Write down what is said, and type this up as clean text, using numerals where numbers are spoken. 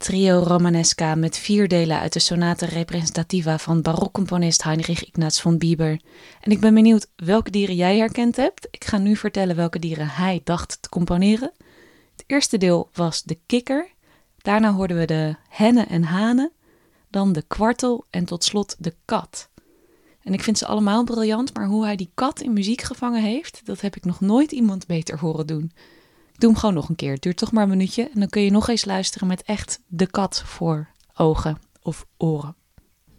Trio Romanesca met 4 delen uit de Sonata Representativa van barokcomponist Heinrich Ignaz von Bieber. En ik ben benieuwd welke dieren jij herkend hebt. Ik ga nu vertellen welke dieren hij dacht te componeren. Het eerste deel was de kikker. Daarna hoorden we de hennen en hanen. Dan de kwartel en tot slot de kat. En ik vind ze allemaal briljant, maar hoe hij die kat in muziek gevangen heeft, dat heb ik nog nooit iemand beter horen doen. Ik doe hem gewoon nog een keer. Het duurt toch maar een minuutje en dan kun je nog eens luisteren met echt de kat voor ogen of oren.